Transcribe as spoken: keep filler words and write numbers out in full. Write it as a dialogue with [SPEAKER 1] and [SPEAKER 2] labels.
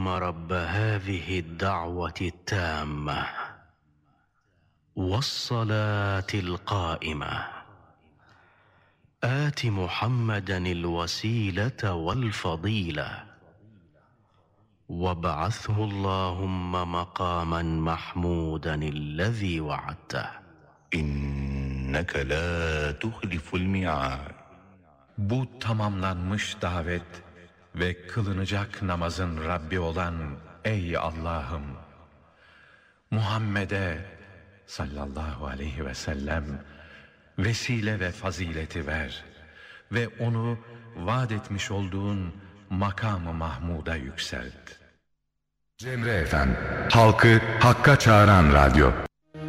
[SPEAKER 1] رب هذه الدعوة التامة والصلاة القائمة آت محمدا الوسيلة والفضيلة وابعثه اللهم مقاما محمودا الذي وعدته
[SPEAKER 2] إنك لا تخلف الميعاد.
[SPEAKER 3] Bu tamamlanmış davet ve kılınacak namazın Rabbi olan ey Allah'ım, Muhammed'e sallallahu aleyhi ve sellem vesile ve fazileti ver ve onu vaat etmiş olduğun makamı Mahmud'a yükselt.
[SPEAKER 4] Cemre Efem, halkı Hakk'a çağıran radyo.